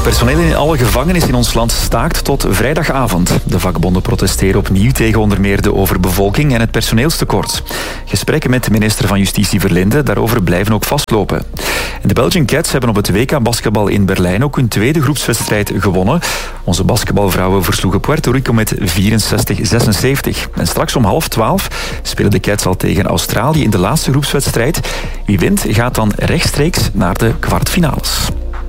Personeel in alle gevangenissen in ons land staakt tot vrijdagavond. De vakbonden protesteren opnieuw tegen onder meer de overbevolking en het personeelstekort. Gesprekken met de minister van Justitie Verlinde daarover blijven ook vastlopen. En de Belgian Cats hebben op het WK basketbal in Berlijn ook hun tweede groepswedstrijd gewonnen. Onze basketbalvrouwen versloegen Puerto Rico met 64-76. En straks om 11:30 spelen de Cats al tegen Australië in de laatste groepswedstrijd. Wie wint gaat dan rechtstreeks naar de kwartfinales.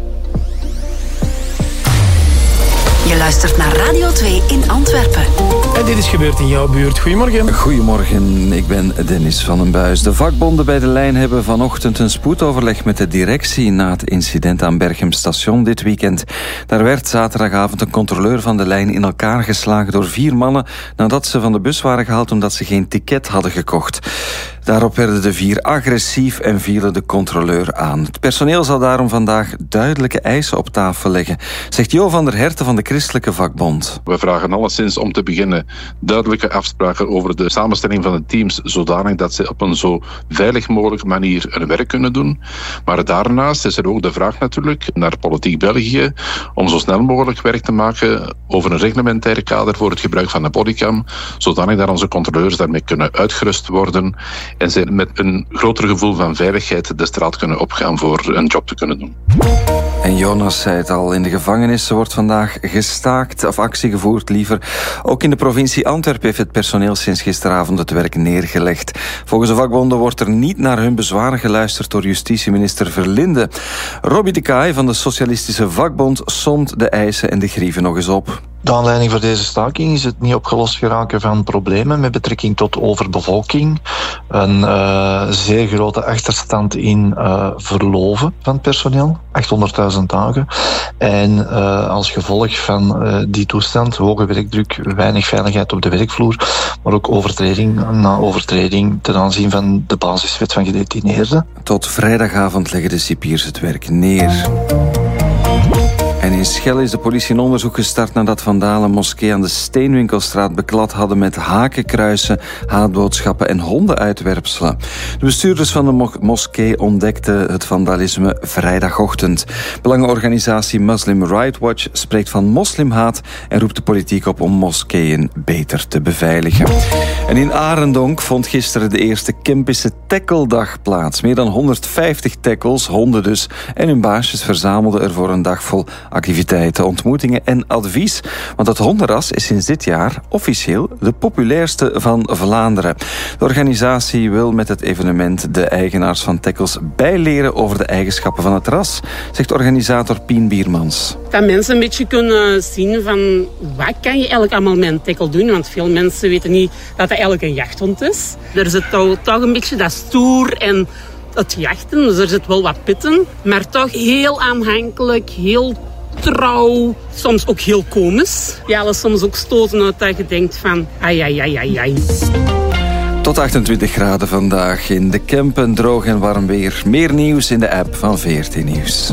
Je luistert naar Radio 2 in Antwerpen. En dit is gebeurd in jouw buurt. Goedemorgen. Goedemorgen, ik ben Dennis van den Buis. De vakbonden bij de lijn hebben vanochtend een spoedoverleg met de directie na het incident aan Berchem Station dit weekend. Daar werd zaterdagavond een controleur van de lijn in elkaar geslagen door 4 mannen nadat ze van de bus waren gehaald omdat ze geen ticket hadden gekocht. Daarop werden de 4 agressief en vielen de controleur aan. Het personeel zal daarom vandaag duidelijke eisen op tafel leggen, zegt Jo van der Herten van de Christelijke Vakbond. We vragen alleszins om te beginnen duidelijke afspraken over de samenstelling van de teams, zodanig dat ze op een zo veilig mogelijke manier hun werk kunnen doen. Maar daarnaast is er ook de vraag natuurlijk naar Politiek België om zo snel mogelijk werk te maken over een reglementaire kader voor het gebruik van de bodycam, zodanig dat onze controleurs daarmee kunnen uitgerust worden en ze met een groter gevoel van veiligheid de straat kunnen opgaan voor een job te kunnen doen. En Jonas zei het al, in de gevangenissen wordt vandaag gestaakt of actie gevoerd liever. Ook in de provincie Antwerpen heeft het personeel sinds gisteravond het werk neergelegd. Volgens de vakbonden wordt er niet naar hun bezwaren geluisterd door justitieminister Verlinde. Robbie de Kaai van de Socialistische Vakbond somt de eisen en de grieven nog eens op. De aanleiding voor deze staking is het niet opgelost geraken van problemen met betrekking tot overbevolking. Een zeer grote achterstand in verloven van het personeel, 800.000 dagen. En als gevolg van die toestand, hoge werkdruk, weinig veiligheid op de werkvloer, maar ook overtreding na overtreding ten aanzien van de basiswet van gedetineerden. Tot vrijdagavond leggen de cipiers het werk neer. En in Schelle is de politie een onderzoek gestart nadat vandalen een moskee aan de Steenwinkelstraat beklad hadden met hakenkruisen, haatboodschappen en hondenuitwerpselen. De bestuurders van de moskee ontdekten het vandalisme vrijdagochtend. Belangenorganisatie Muslim Rights Watch spreekt van moslimhaat en roept de politiek op om moskeeën beter te beveiligen. En in Arendonk vond gisteren de eerste Kempische tackledag plaats. Meer dan 150 tackles, honden dus, en hun baasjes verzamelden er voor een dag vol activiteiten, ontmoetingen en advies. Want het hondenras is sinds dit jaar officieel de populairste van Vlaanderen. De organisatie wil met het evenement de eigenaars van tackles bijleren over de eigenschappen van het ras, zegt organisator Pien Biermans. Dat mensen een beetje kunnen zien van wat kan je eigenlijk allemaal met een tackle doen. Want veel mensen weten niet dat dat eigenlijk een jachthond is. Er zit toch een beetje dat stoer en het jachten, dus er zit wel wat pitten. Maar toch heel aanhankelijk, heel trouw, soms ook heel komisch. Ja, dat is soms ook stoten uit dat je denkt van ai. Tot 28 graden vandaag in de Kempen, droog en warm weer. Meer nieuws in de app van VRT Nieuws.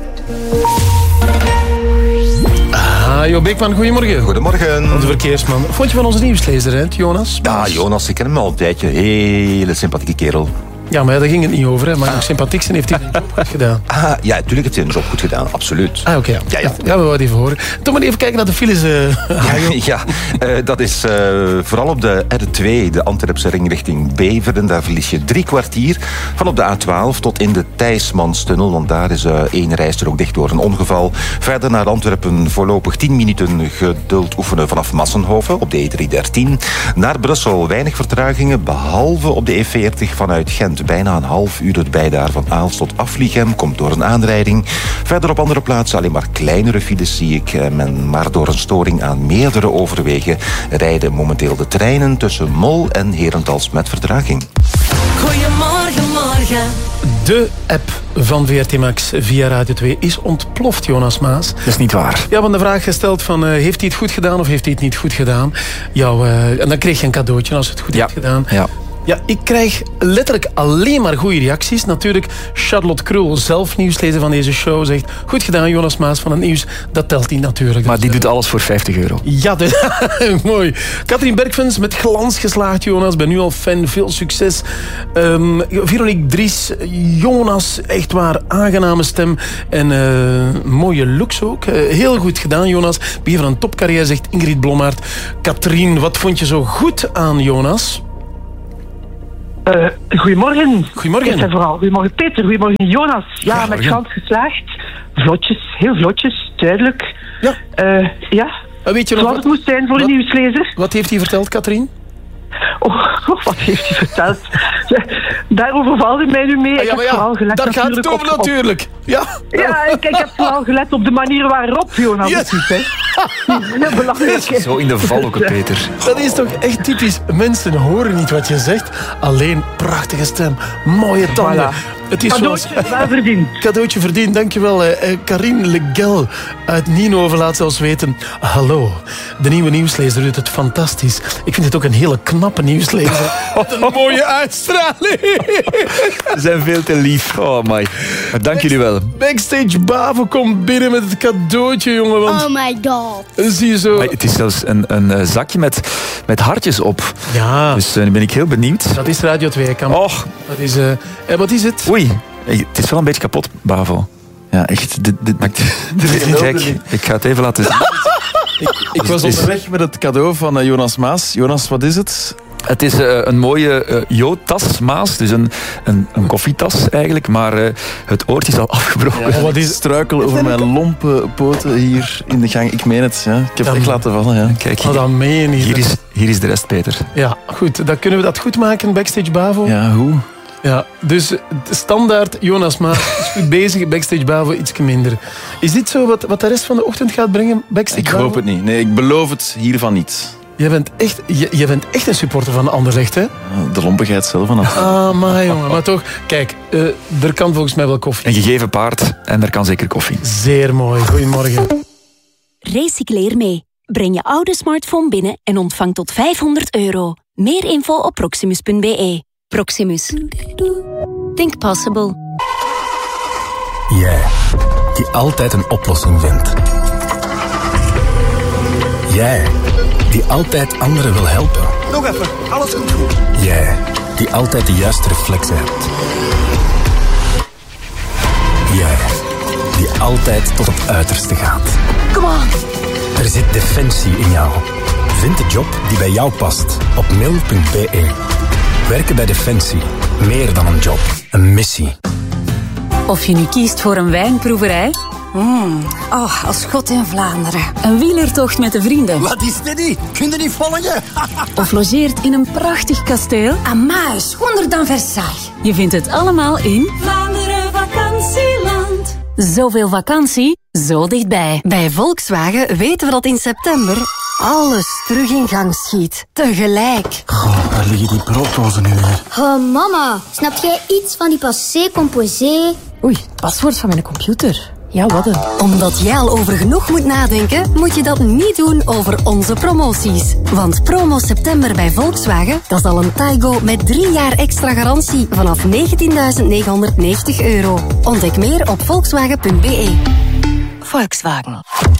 Jo Beekman, goedemorgen. Goedemorgen. Onze verkeersman. Wat vond je van onze nieuwslezer, hè, Jonas? Ja, Jonas, ik ken hem al een tijdje. Hele sympathieke kerel. Ja, maar daar ging het niet over, hè. Maar sympathiek zijn heeft hij zijn job goed gedaan. Ja, natuurlijk heeft hij een job goed gedaan, absoluut. Oké. Ja, we wouden even horen. Toch maar even kijken naar de files. Dat is vooral op de R2, de Antwerpse ring richting Beveren. Daar verlies je 3 kwartier. Van op de A12 tot in de Thijsmanstunnel, want daar is 1 rijstrook dicht door een ongeval. Verder naar Antwerpen voorlopig 10 minuten geduld oefenen vanaf Massenhoven op de E313. Naar Brussel weinig vertragingen, behalve op de E40 vanuit Gent. Bijna een half uur erbij daar van Aalst tot Afliegem. Komt door een aanrijding. Verder op andere plaatsen alleen maar kleinere files zie ik. Maar door een storing aan meerdere overwegen rijden momenteel de treinen tussen Mol en Herentals met vertraging. Goedemorgen, morgen. De app van VRT Max via Radio 2 is ontploft, Jonas Maas. Dat is niet waar. Ja, want de vraag gesteld van heeft hij het goed gedaan of heeft hij het niet goed gedaan? En dan kreeg je een cadeautje als het goed heeft gedaan. Ja. Ja, ik krijg letterlijk alleen maar goede reacties. Natuurlijk, Charlotte Krul, zelf nieuwslezer van deze show, zegt... Goed gedaan, Jonas Maas van het nieuws. Dat telt niet natuurlijk. Maar die doet alles voor €50. Ja, mooi. Katrien Bergfens, met glans geslaagd, Jonas. Ben nu al fan, veel succes. Veronique Dries, Jonas, echt waar, aangename stem. En mooie looks ook. Heel goed gedaan, Jonas. Begin van een topcarrière, zegt Ingrid Blommaert. Katrien, wat vond je zo goed aan Jonas? Goedemorgen. Goedemorgen. En vooral, goedemorgen Peter, goedemorgen Jonas. Ja, met glans geslaagd. Vlotjes, heel vlotjes, duidelijk. Ja. Weet je nog zoals het moest zijn voor een nieuwslezer. Wat heeft hij verteld, Katrien? Wat heeft hij verteld? Daarover valt hij mij nu mee. Daar gaat het over natuurlijk. Ja, ik heb vooral gelet op de manier waarop Jonas het doet. Heel belangrijk. Zo in de valhoeken, Peter. Dat is toch echt typisch. Mensen horen niet wat je zegt. Alleen prachtige stem, mooie tanden. Voilà. Het is cadeautje wel verdiend. Cadeautje verdiend, dankjewel. Karine Legel uit Nienhoven laat zelfs weten. Hallo, de nieuwe nieuwslezer doet het fantastisch. Ik vind het ook een hele knappe nieuwslezer. Wat een mooie uitstraling. Ze zijn veel te lief. Oh my. Maar dank jullie wel. Backstage Bavo komt binnen met het cadeautje, jongen. Want... Oh my god. Zie je zo. Maar het is zelfs een zakje met hartjes op. Ja. Dus nu ben ik heel benieuwd. Dat is Radio 2. Och. Dat is, wat is het? Oei. Het is wel een beetje kapot, Bavo. Ja, echt. Dit is niet gek. Ik ga het even laten zien. Ik was onderweg met het cadeau van Jonas Maas. Jonas, wat is het? Het is een mooie Jo-tas, Maas. Dus een koffietas eigenlijk. Maar het oort is al afgebroken. Ja, wat is struikel over mijn lompe poten hier in de gang. Ik meen het. Ja. Ik heb het echt laten vallen. Ja. Kijk, dat meen je niet. Hier is de rest, Peter. Ja, goed. Dan kunnen we dat goed maken, Backstage Bavo. Ja, hoe? Ja, dus standaard Jonas Maas is goed bezig, Backstage Bavo ietsje minder. Is dit zo wat de rest van de ochtend gaat brengen, Backstage Bavo? Ik hoop het niet. Nee, ik beloof het hiervan niet. Jij bent echt een supporter van Anderlecht, hè? De lompigheid zelf. Maar jongen, maar toch. Kijk, er kan volgens mij wel koffie. Een gegeven paard en er kan zeker koffie. Zeer mooi. Goedemorgen. Recycleer mee. Breng je oude smartphone binnen en ontvang tot €500. Meer info op proximus.be. Proximus. Think possible. Jij, die altijd een oplossing vindt. Jij, die altijd anderen wil helpen. Nog even, alles komt goed. Jij, die altijd de juiste reflexen hebt. Jij, die altijd tot het uiterste gaat. Come on. Er zit defensie in jou. Vind de job die bij jou past op mail.be. Werken bij Defensie. Meer dan een job. Een missie. Of je nu kiest voor een wijnproeverij... als God in Vlaanderen. Een wielertocht met de vrienden. Wat is dit? Kun je niet volgen? Of logeert in een prachtig kasteel. Amai, schonder dan Versailles. Je vindt het allemaal in... Vlaanderen Vakantieland. Zoveel vakantie, zo dichtbij. Bij Volkswagen weten we dat in september alles terug in gang schiet. Tegelijk. Goh, waar liggen die brooddozen nu weer? Oh, mama, snap jij iets van die passé composé? Oei, paswoord van mijn computer. Ja, wat een. Omdat jij al over genoeg moet nadenken, moet je dat niet doen over onze promoties. Want promo september bij Volkswagen, dat is al een Taigo met 3 jaar extra garantie vanaf €19.990. Ontdek meer op volkswagen.be. Volkswagen.